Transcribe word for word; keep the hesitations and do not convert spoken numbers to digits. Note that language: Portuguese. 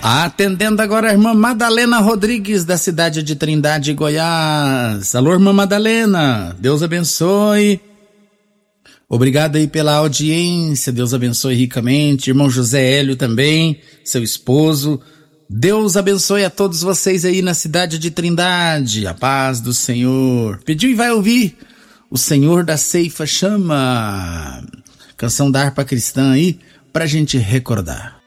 Atendendo agora a irmã Madalena Rodrigues, da cidade de Trindade, Goiás. Alô, irmã Madalena, Deus abençoe. Obrigado aí pela audiência, Deus abençoe ricamente. Irmão José Hélio também, seu esposo. Deus abençoe a todos vocês aí na cidade de Trindade. A paz do Senhor. Pediu e vai ouvir. O Senhor da Ceifa chama. Canção da harpa cristã aí pra gente recordar.